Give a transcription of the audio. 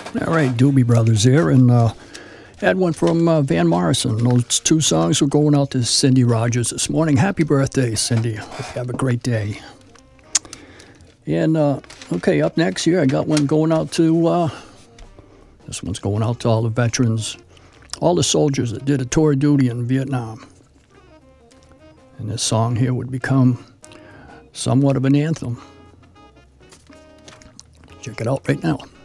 All right, Doobie Brothers here, and had one from Van Morrison. Those two songs were going out to Cindy Rogers this morning. Happy birthday, Cindy. Hope you have a great day. And, okay, up next here, I got one going out to, this one's going out to all the veterans, all the soldiers that did a tour of duty in Vietnam. And this song here would become somewhat of an anthem. Check it out right now.